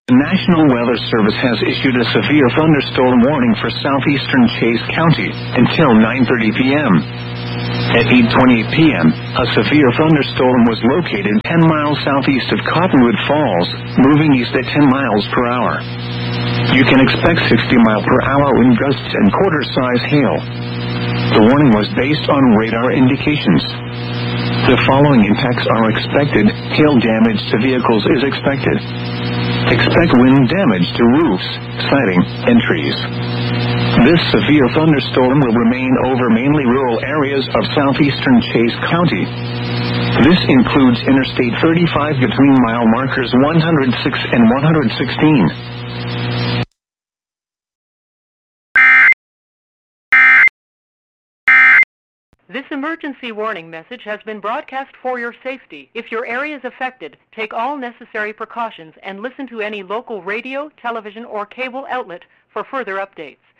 The National Weather Service has issued a severe thunderstorm warning for southeastern Chase County until 9:30 p.m. At 8:20 p.m., a severe thunderstorm was located 10 miles southeast of Cottonwood Falls, moving east at 10 miles per hour. You can expect 60-mile-per-hour wind gusts and quarter-size hail. The warning was based on radar indications. The following impacts are expected. Hail damage to vehicles is expected. Expect wind damage to roofs, siding, and trees. This severe thunderstorm will remain over mainly rural areas of southeastern Chase County. This includes Interstate 35 between mile markers 106 and 116. This emergency warning message has been broadcast for your safety. If your area is affected, take all necessary precautions and listen to any local radio, television, or cable outlet for further updates.